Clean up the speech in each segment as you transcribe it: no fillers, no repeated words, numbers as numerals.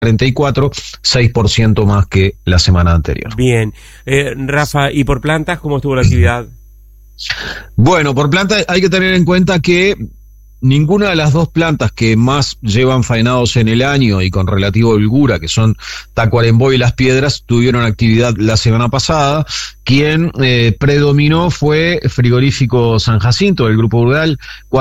44, 6% más que la semana anterior. Bien. Rafa, ¿y por plantas cómo estuvo la actividad? Bueno, por planta hay que tener en cuenta que ninguna de las dos plantas que más llevan faenados en el año y con relativo holgura, que son Tacuarembó y Las Piedras, tuvieron actividad la semana pasada. Quien predominó fue Frigorífico San Jacinto, del Grupo Urgal,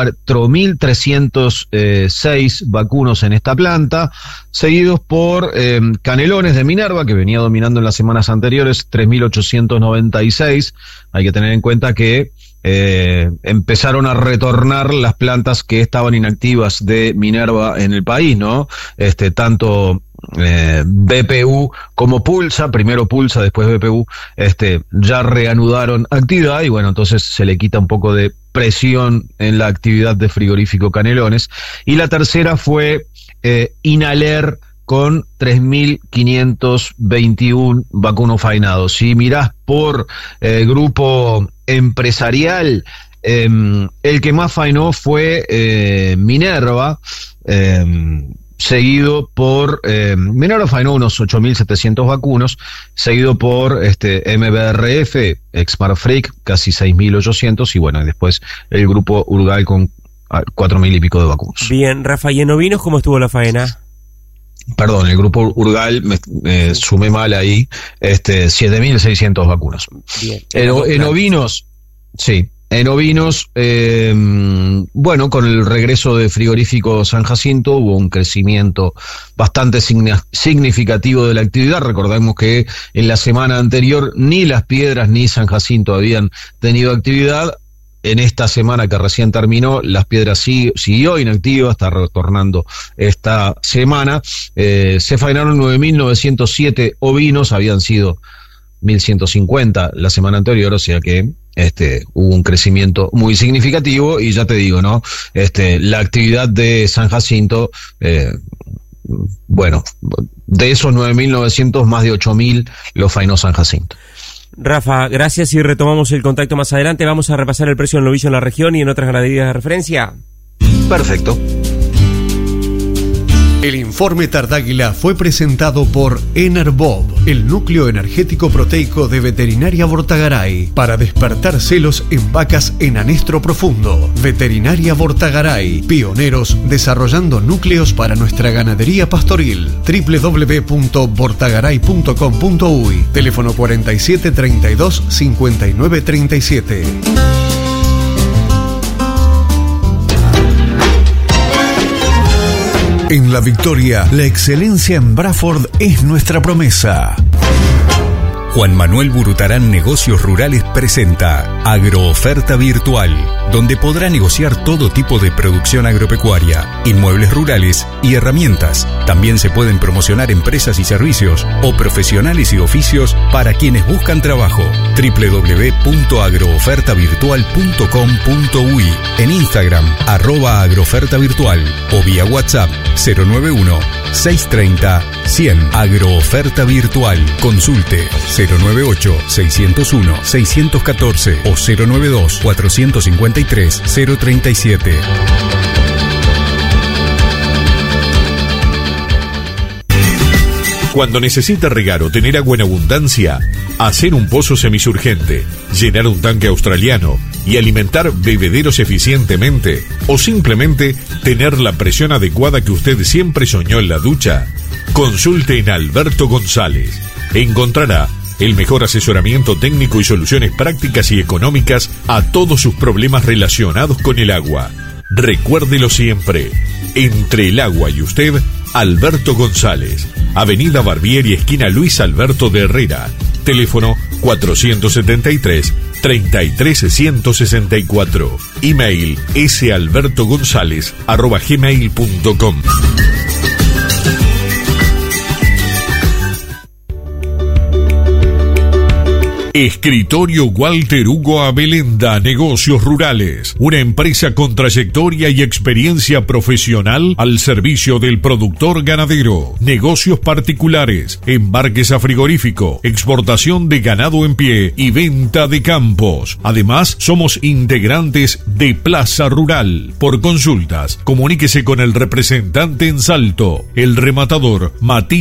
4.306 vacunos en esta planta, seguidos por Canelones de Minerva, que venía dominando en las semanas anteriores, 3.896. Hay que tener en cuenta que empezaron a retornar las plantas que estaban inactivas de Minerva en el país, ¿no? Tanto BPU como Pulsa, primero Pulsa, después BPU, ya reanudaron actividad y bueno, entonces se le quita un poco de presión en la actividad de Frigorífico Canelones. Y la tercera fue Inaler, con 3.521 vacunos faenados. Si mirás por grupo empresarial, el que más faenó fue Minerva, seguido por Minerva faenó unos 8.700 vacunos, seguido por MBRF, Exmarfric, casi 6.800, y bueno, y después el grupo Urgal con 4.000 y pico de vacunos. Bien, Rafa, ¿y en ovinos cómo estuvo la faena? Perdón, el grupo Urgal, sumé mal ahí, 7.600 vacunas. Bien. En ovinos, sí, en ovinos, bueno, con el regreso de Frigorífico San Jacinto hubo un crecimiento bastante significativo de la actividad. Recordemos que en la semana anterior ni Las Piedras ni San Jacinto habían tenido actividad. En esta semana que recién terminó, Las Piedras siguió inactiva, está retornando esta semana. Se faenaron 9.907 ovinos, habían sido 1.150 la semana anterior, o sea que hubo un crecimiento muy significativo. Y ya te digo, ¿no? La actividad de San Jacinto, bueno, de esos 9.900, más de 8.000 lo faenó San Jacinto. Rafa, gracias, y retomamos el contacto más adelante. Vamos a repasar el precio del novillo en la región y en otras ganaderías de referencia. Perfecto. El informe Tardáguila fue presentado por Enerbob, el núcleo energético proteico de Veterinaria Bortagaray, para despertar celos en vacas en anestro profundo. Veterinaria Bortagaray, pioneros desarrollando núcleos para nuestra ganadería pastoril. www.bortagaray.com.uy, teléfono 47 32 59 37. En La Victoria, la excelencia en Braford es nuestra promesa. Juan Manuel Burutarán Negocios Rurales presenta Agrooferta Virtual, donde podrá negociar todo tipo de producción agropecuaria, inmuebles rurales y herramientas. También se pueden promocionar empresas y servicios o profesionales y oficios para quienes buscan trabajo. www.agroofertavirtual.com.uy, en Instagram @agroofertavirtual o vía WhatsApp 091-630-100. Agrooferta Virtual. Consulte 098-601-614 o 092-453-037. Cuando necesita regar o tener agua en abundancia, hacer un pozo semisurgente, llenar un tanque australiano y alimentar bebederos eficientemente, o simplemente tener la presión adecuada que usted siempre soñó en la ducha, consulte en Alberto González. Encontrará el mejor asesoramiento técnico y soluciones prácticas y económicas a todos sus problemas relacionados con el agua. Recuérdelo siempre, entre el agua y usted, Alberto González, Avenida Barbieri, esquina Luis Alberto de Herrera, teléfono 473-33164, email salbertogonzalez@gmail.com. Escritorio Walter Hugo Abelenda, Negocios Rurales, una empresa con trayectoria y experiencia profesional al servicio del productor ganadero, negocios particulares, embarques a frigorífico, exportación de ganado en pie y venta de campos. Además, somos integrantes de Plaza Rural. Por consultas, comuníquese con el representante en Salto, el rematador Matías